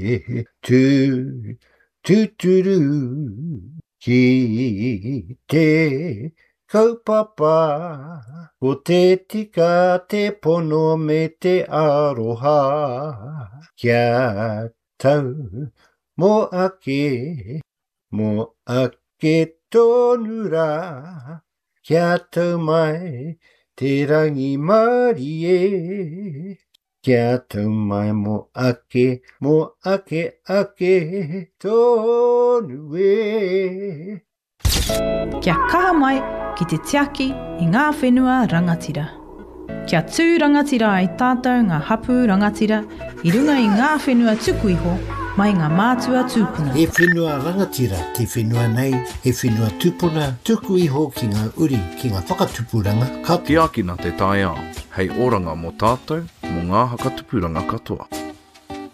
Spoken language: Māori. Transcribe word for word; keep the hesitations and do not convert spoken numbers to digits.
tu, tu, tu, ru, ki te kaupapa, o te tika te pono me te aroha, kia tau mo ake, mo ake tonu rā, kia tau mai te rangi marie, kia tau mai mo ake, mo ake ake tonu e. Kia kaha mai ki te tiaki i ngā whenua rangatira. Kia tū rangatira ai tātou ngā hapu rangatira i runga i ngā whenua tuku iho mai ngā mātua tūpuna. He whenua rangatira, te whenua nei, he whenua tūpuna, tuku iho ki ngā uri, ki ngā whakatupuranga katoa. Tiaki nā te tai ao, hei oranga mō tātou, mō ngā hakatupuranga katoa.